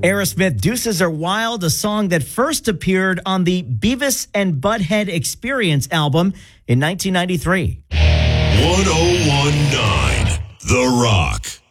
Aerosmith, Deuces Are Wild, a song that first appeared on the Beavis and Butthead Experience album in 1993. 1019 The Rock.